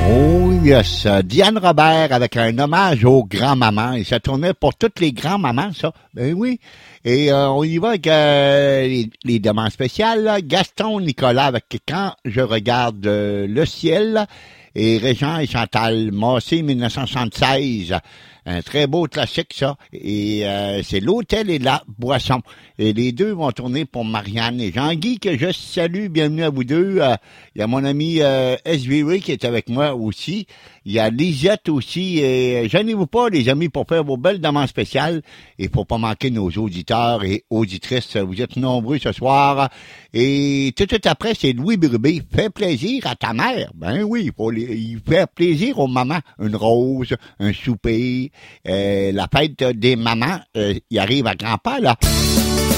Oh yes, Diane Robert avec un hommage aux grands-mamans. Et ça tournait pour toutes les grands-mamans, ça. Ben oui. Et on y va avec les demandes spéciales. Là. Gaston Nicolas avec Quand je regarde le ciel. Et Régent et Chantal Massé 1976. Un très beau classique, ça. Et c'est l'hôtel et la boisson. Et les deux vont tourner pour Marianne et Jean-Guy, que je salue. Bienvenue à vous deux. Il y a mon ami SVW qui est avec moi aussi. Il y a Lisette aussi. Et gênez-vous pas, les amis, pour faire vos belles demandes spéciales. Et pour pas manquer nos auditeurs et auditrices. Vous êtes nombreux ce soir. Et tout de suite après, c'est Louis Birubé. Fais plaisir à ta mère. Ben oui, il fait plaisir aux mamans. Une rose, un souper. La fête des mamans, il arrive à grands pas, là.